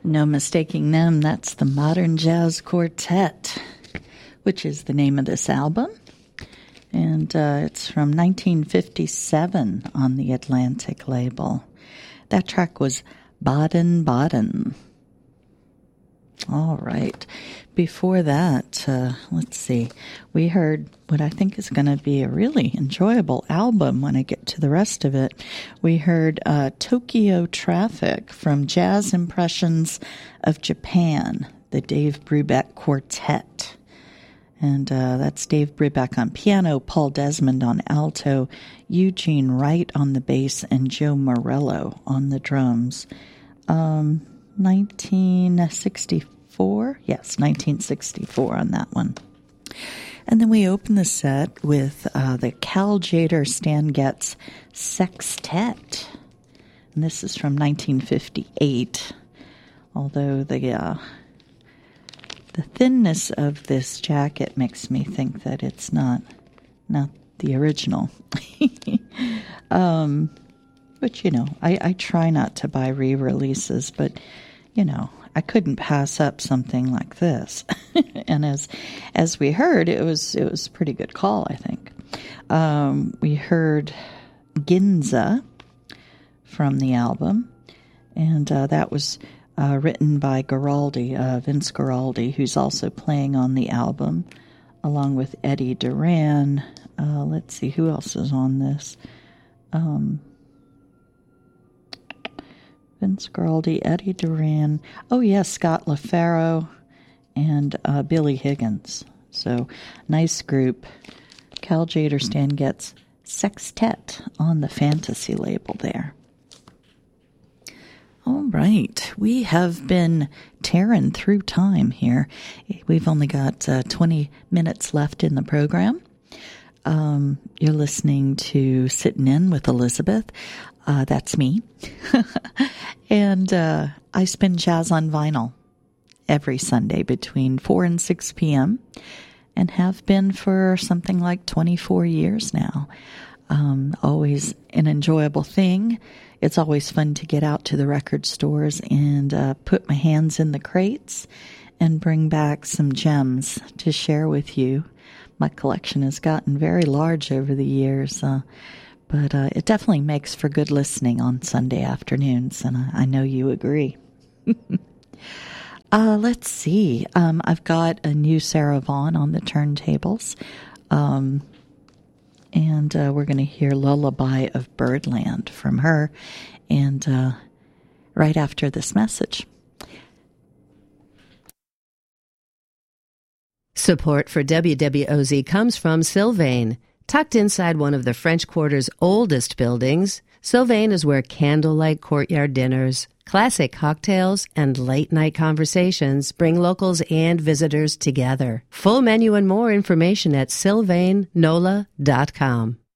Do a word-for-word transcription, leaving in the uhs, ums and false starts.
No mistaking them, that's the Modern Jazz Quartet, which is the name of this album. And uh, it's from nineteen fifty-seven on the Atlantic label. That track was Baden Baden. All right. Before that, uh, let's see, we heard what I think is going to be a really enjoyable album when I get to the rest of it. We heard uh, Tokyo Traffic from Jazz Impressions of Japan, the Dave Brubeck Quartet. And uh, that's Dave Brubeck on piano, Paul Desmond on alto, Eugene Wright on the bass, and Joe Morello on the drums. Um, nineteen sixty-four? Yes, nineteen sixty-four on that one. And then we open the set with uh, the Cal Tjader Stan Getz Sextet. And this is from nineteen fifty-eight, although the... Uh, The thinness of this jacket makes me think that it's not not the original. um, but, you know, I, I try not to buy re-releases, but, you know, I couldn't pass up something like this. And as as we heard, it was it was a pretty good call, I think. Um, we heard Ginza from the album, and uh, that was... Uh, written by Guaraldi, uh, Vince Guaraldi, who's also playing on the album, along with Eddie Duran. Uh, let's see, who else is on this? Um, Vince Guaraldi, Eddie Duran. Oh, yes, yeah, Scott LaFaro and uh, Billy Higgins. So, nice group. Cal Tjader Stan Getz Sextet on the Fantasy label there. All right, we have been tearing through time here. We've only got uh, twenty minutes left in the program. Um, you're listening to Sittin' In with Elizabeth. Uh, that's me. And uh, I spin jazz on vinyl every Sunday between four and six p.m. and have been for something like twenty-four years now. Um, always an enjoyable thing. It's always fun to get out to the record stores and uh, put my hands in the crates and bring back some gems to share with you. My collection has gotten very large over the years, uh, but uh, it definitely makes for good listening on Sunday afternoons, and I, I know you agree. uh, let's see. Um, I've got a new Sarah Vaughan on the turntables. Um... And uh, we're going to hear Lullaby of Birdland from her, and uh, right after this message. Support for W W O Z comes from Sylvain. Tucked inside one of the French Quarter's oldest buildings, Sylvain is where candlelight courtyard dinners, classic cocktails, and late-night conversations bring locals and visitors together. Full menu and more information at sylvain nola dot com.